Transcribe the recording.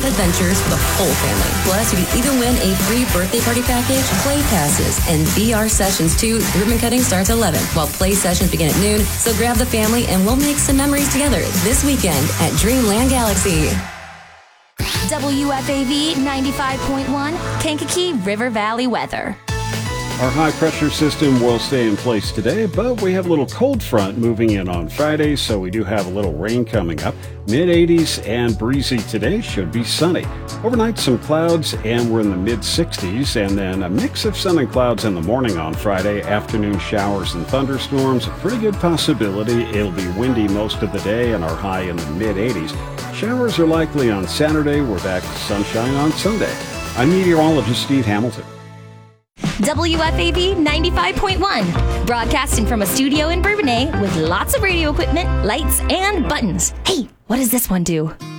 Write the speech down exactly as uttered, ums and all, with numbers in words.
adventures for the whole family. Plus, you can even win a free birthday party package, play passes, and V R sessions too. Ribbon cutting starts at eleven, while play sessions begin at noon. So grab the family and we'll make some memories together this weekend at Dreamland Galaxy. W F A V ninety-five point one, Kankakee River Valley weather. Our high-pressure system will stay in place today, but we have a little cold front moving in on Friday, so we do have a little rain coming up. mid eighties and breezy today, should be sunny. Overnight, some clouds, and we're in the mid sixties, and then a mix of sun and clouds in the morning on Friday. Afternoon showers and thunderstorms, a pretty good possibility. It'll be windy most of the day, and our high in the mid eighties. Showers are likely on Saturday. We're back to sunshine on Sunday. I'm meteorologist Steve Hamilton. W F A V ninety-five point one, broadcasting from a studio in Bourbonnais with lots of radio equipment, lights, and buttons. Hey, what does this one do?